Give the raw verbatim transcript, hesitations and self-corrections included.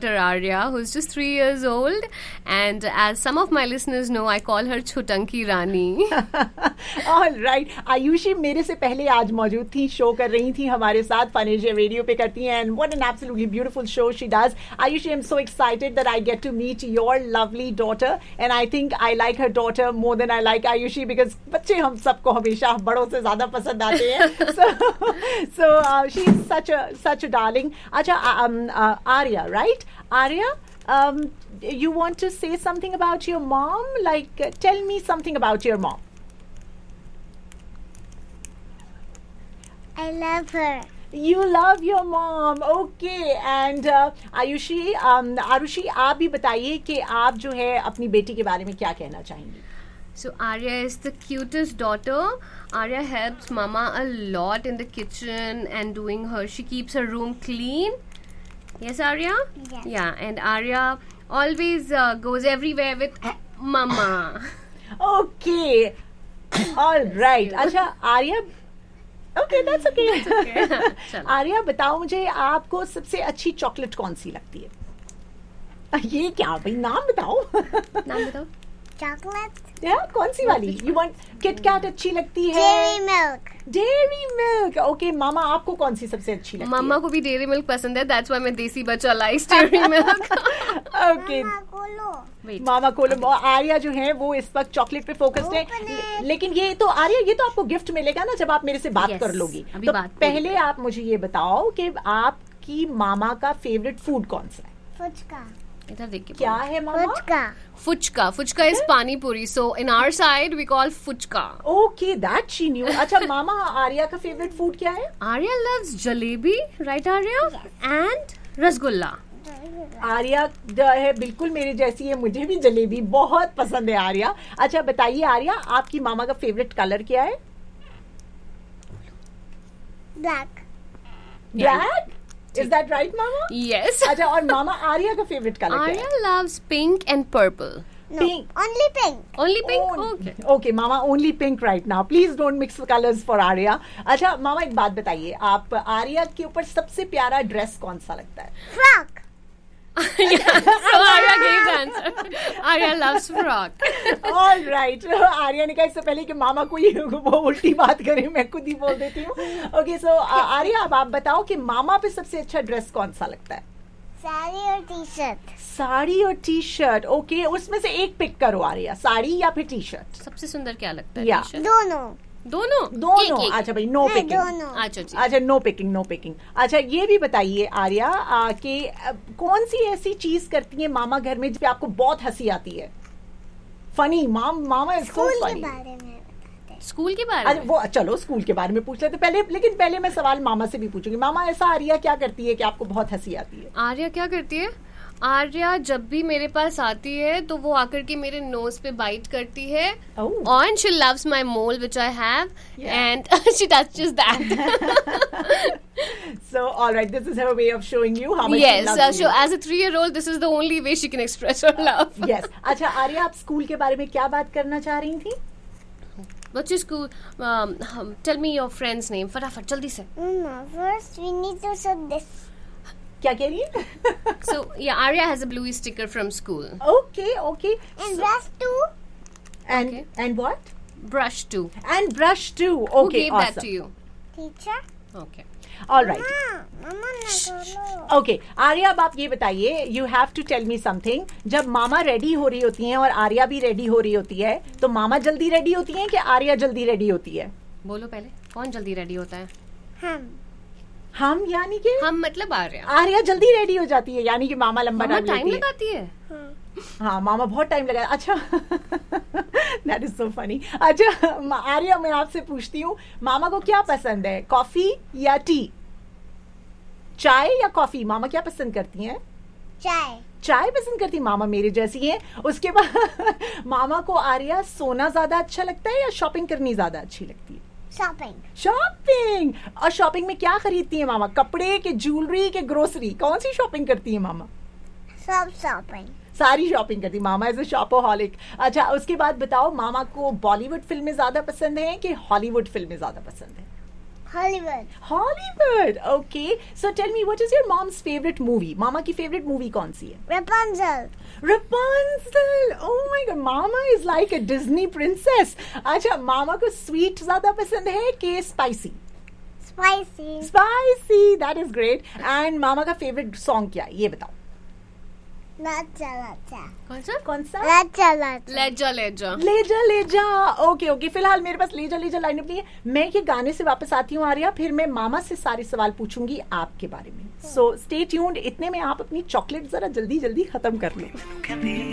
daughter Arya, who's just three years old, and as some of my listeners know, I call her Chotanki Rani. All right. Ayushi मेरे से पहले आज मौजूद थी, show कर रही थी हमारे साथ, फन एशिया रेडियो पे करती हैं, and what an absolutely beautiful show she does. Ayushi, I'm so excited that I get to meet your lovely daughter, and I think I like her daughter more than I like Ayushi, because बच्चे हम सबको हमेशा बड़ों से ज़्यादा पसंद आते हैं. So, so uh, she's such a such a darling. अच्छा, um, uh, Arya, right? Arya, um, you want to say something about your mom? Like, uh, tell me something about your mom. I love her. You love your mom, okay. And uh, Ayushi, um, Arushi, आप भी बताइए कि आप जो है अपनी बेटी के बारे में क्या कहना चाहेंगी? So Arya is the cutest daughter. Arya helps Mama a lot in the kitchen and doing her. She keeps her room clean. Yes, Arya? Yes. Yeah, and Arya always uh, goes everywhere with Mama. Okay. All right. अच्छा, Arya. Okay, that's okay. That's okay. Arya, बताओ मुझे, आपको सबसे अच्छी chocolate कौन सी लगती है? ये क्या भाई, नाम बताओ. नाम बताओ. Chocolate. या कौन सी वाली? You want किटकैट अच्छी लगती है? Dairy milk. Dairy milk. Okay, मामा आपको कौन सी सबसे अच्छी लगती मामा है? को भी डेयरी मिल्क पसंद है. That's why मैं देसी बच्चा likes dairy milk. Okay, Mama, Kolo. मामा कोलम. और आर्या जो है वो इस वक्त चॉकलेट पे फोकस्ड है. Open it. लेकिन ये तो आर्या, ये तो आपको गिफ्ट मिलेगा ना जब आप मेरे से बात Yes, कर लोगी. अभी तो बात पहले आप मुझे ये बताओ कि आपकी मामा का फेवरेट फूड कौन सा है? Fuchka. इधर देख के क्या है मामा? Fuchka. Fuchka. Fuchka is pani puri. So in our side we call fuchka. Okay, that she knew. अच्छा मामा, आर्या का फेवरेट फूड क्या है? Arya loves jalebi, right Arya? And rasgulla. Arya जो है बिल्कुल मेरे जैसी है, मुझे भी जलेबी बहुत पसंद है आर्या. अच्छा बताइए आर्या, आपकी मामा का फेवरेट कलर क्या है? Black. Black. Is that right mama? Yes. अच्छा, और मामा आर्या का फेवरेट कलर क्या Arya है? loves pink and purple. No. Pink. Only pink. Only pink? Oh, Okay. okay, mama only pink right now. Please don't mix colours for Arya. अच्छा मामा, एक बात बताइए, आप आर्या के ऊपर सबसे प्यारा ड्रेस कौन सा लगता है? Frog. So Arya gave the answer. Arya loves frock. All right. Arya ने कहा इससे पहले कि मामा कोई वो उल्टी बात करे, मैं खुद ही बोल देती हूँ. ओके, सो आर्या, अब आप बताओ कि मामा पे सबसे अच्छा ड्रेस कौन सा लगता है? Sari or t-shirt? साड़ी और टी शर्ट. ओके, उसमें से एक पिक करो आर्या, साड़ी या फिर टी शर्ट? सबसे सुंदर क्या लगता है? Yeah. T-shirt? Dono. दोनों. दोनों. एक, एक. अच्छा भाई, नो नहीं, पिकिंग. दोनों. अच्छा जी. अच्छा, नो पिकिंग, नो पिकिंग. अच्छा, ये भी बताइए आर्या आ, कि आ, कौन सी ऐसी चीज करती है मामा घर में जिसपे आपको बहुत हंसी आती है? फनी. माम मामा इज सो School के फनी. बारे में बताते हैं. स्कूल के बारे अरे में. वो चलो स्कूल के बारे में पूछ लेते पहले, लेकिन पहले मैं सवाल मामा से भी पूछूंगी. मामा, ऐसा आर्या क्या करती है कि आपको बहुत हंसी आती है? आर्या क्या करती है? आर्या जब भी मेरे पास आती है तो वो आकर के मेरे नोज पे बाइट करती है. Oh. And she loves my mole which I have. Yeah. And she touches that. So all right, this is her way of showing you how much Yes. she Uh, loves so you. as a three-year-old, this is the only way she can express her love. Yes. अच्छा आर्या, आप school के बारे में क्या बात करना चाह रही थी? What's your school? Um, um, tell me your friend's name. फटाफट जल्दी से. Mama, first we need to set this. क्या कह रही है? So yeah, Arya has a bluey sticker from school. Okay, okay. And So- brush too. and Okay. and what? Brush too. And brush too. Who Okay, gave awesome. that to you? Teacher. Okay. All right. Mama, Mama na Kolo. Okay Arya, अब आप ये बताइए, you have to tell me something. जब मामा ready हो रही होती हैं और आर्या भी रेडी हो रही होती है, तो मामा जल्दी रेडी होती हैं कि आर्या जल्दी रेडी होती है? बोलो पहले. कौन जल्दी रेडी होता है? हम. हम यानी कि हम मतलब आर्या. आर्या जल्दी रेडी हो जाती है, यानी कि मामा लंबा मामा टाइम टाइम लेती है. लगाती है. हाँ, मामा बहुत टाइम लगा. अच्छा, दैट इज सो फनी. अच्छा आर्या, मैं आपसे पूछती हूँ, मामा को क्या पसंद है, कॉफी या टी? चाय या कॉफी? मामा क्या पसंद करती हैं? Chai. चाय पसंद करती. मामा मेरे जैसी है. उसके बाद मामा को आर्या सोना ज्यादा अच्छा लगता है या शॉपिंग करनी ज्यादा अच्छी लगती है? Shopping. शॉपिंग. और शॉपिंग में क्या खरीदती है मामा? कपड़े के, ज्वेलरी के, ग्रोसरी? कौन सी शॉपिंग करती है मामा? Sub shopping. सारी शॉपिंग करती. मामा इज अ शॉपोहॉलिक. अच्छा, उसके बाद बताओ, मामा को बॉलीवुड फिल्में ज्यादा पसंद है कि हॉलीवुड फिल्में ज्यादा पसंद है? Hollywood. Hollywood. Okay. So tell me, what is your mom's favorite movie? Mama की favorite movie कौन सी है? Rapunzel. Rapunzel. Oh my God, Mama is like a Disney princess. अच्छा, Mama को sweet ज़्यादा पसंद है कि spicy? Spicy. Spicy. That is great. And Mama का favorite song क्या है? ये बताओ. Lacha lacha. कौन सा? कौन सा? Lacha lacha. लेजा लेजा. ले जा ले जा. ओके ओके, फिलहाल मेरे पास ले जा ले जा लाइनअप नहीं है. मैं ये गाने से वापस आती हूँ आर्या, फिर मैं मामा से सारे सवाल पूछूंगी आपके बारे में. So stay tuned. इतने में आप अपनी चॉकलेट जरा जल्दी जल्दी खत्म कर लो.